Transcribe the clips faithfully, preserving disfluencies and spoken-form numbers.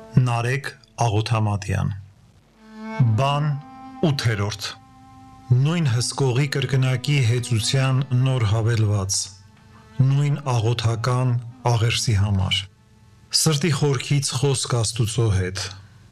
Նարեկ Աղոթամատյան Բան ութերորդ Նույն հսկողի կրկնակի հեծության նոր հավելված Նույն աղոթական աղերսի համար Սրտի խորքից խոսք Աստուծո հետ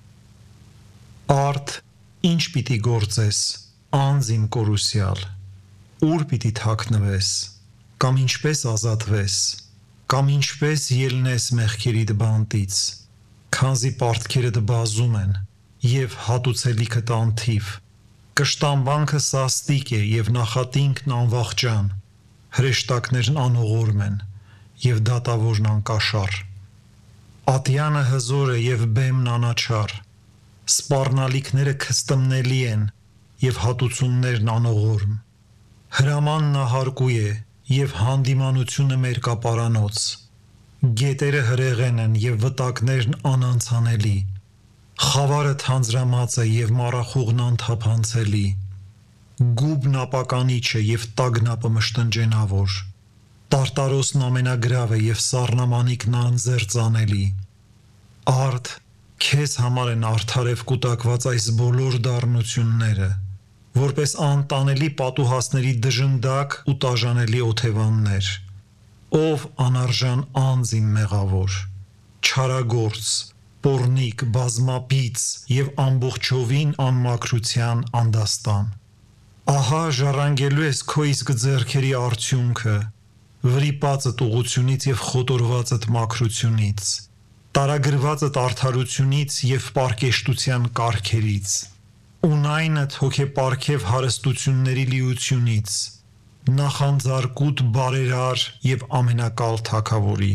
Արդ ինչ պիտի գործես անձ իմ կորուսյալ Ուր պիտի թաքնվես կամ ինչպես ազատվես կամ ինչպես ելնես մեղքերիդ բանտից Քանզի պարտքերդ բազում են և հատուցելիքդ անթիվ Կշտամբանքը սաստիկ է և նախատինքն անվախճան Հրեշտակներն անողորմ են և դատավորն անկաշառ Ատյանը հզոր է և բեմն անաչառ Սպառնալիքները քստմնելի են և հատուցումներն անողորմ Հրամանն ահարկու է և հանդիմանությունը մերկապարանոց Գետերը հրեղեն են և վտակներն անանցանելի Խավարը թանձրամած է և մառախուղն անթափանցելի Գուբն ապականիչ է և տագնապը մշտնջենավոր Տարտարոսն ամենագրավ է և սառնամանիքն անձեռծանելի Արդ, քեզ համար են արդարև կուտակված այս բոլոր դառնությունները Որպես անտանելի պատուհասների դժնդակ ու տաժանելի օթևաններ Ով անարժան անձ իմ մեղավոր Չարագործ, պոռնիկ, բազմապից և ամբողջովին անմաքրության անդաստան Ահա ժառանգելու ես քո իսկ ձեռքերի արդյունքը Վրիպածդ ուղղությունից և խոտորվածդ մաքրությունից Տարագրվածդ արդարությունից և պարկեշտության կառքերից Ունայնդ հոգեպարգև հարստությունների լիությունից Նախանձարկուտ բարերար և ամենակալ թագավորի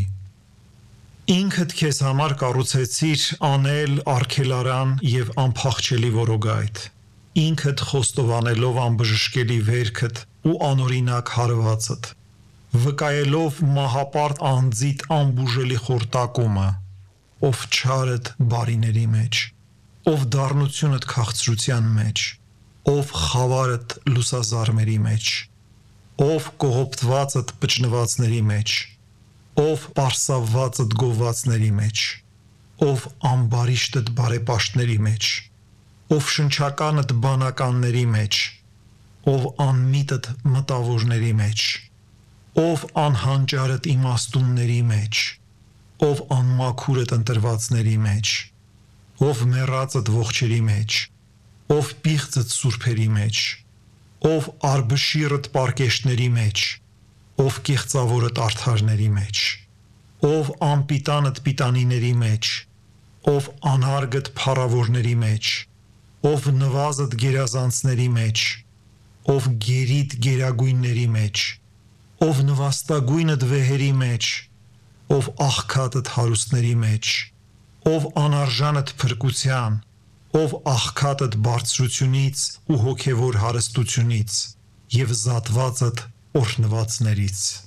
Ինքդ քեզ համար կառուցեցիր անել արգելարան և անփախչելի որոգայթ Ինքդ խոստովանելով անբժշկելի վերքդ ու անօրինակ հարվածդ Վկայելով մահապարտ անձիդ անբուժելի խորտակումը Ով չարդ բարիների մեջ Ով դառնությունդ քաղցրության մեջ Ով խավարդ լուսազարմերի մեջ Ով կողոպտվածդ փչնվածների մեջ Ով պարսավվածդ գովվածների մեջ Ով ամբարիշտդ բարեպաշտների մեջ Ով շնչականդ բանականների մեջ Ով անմիտդ մտավորների մեջ Ով անհանճարդ իմաստունների մեջ Ով անմաքուրդ ընտրվածների մեջ Ով մեռածդ ողջերի մեջ Ով պիղծդ սուրբերի մեջ Ով արբշիրդ պարկեշտների մեջ Ով կեղծավորդ արդարների մեջ Ով անպիտանդ պիտանիների մեջ Ով անհարգդ փառավորների մեջ Ով նվազդ գերազանցների մեջ Ով գերիդ գերագույնների մեջ Ով նվաստագույնդ վեհերի մեջ Ով աղքատդ հարուստների մեջ Ով անարժանդ փրկության Ով աղքատդ բարձրությունից ու հոգևոր հարստությունից և զատվածդ օրհնվածներից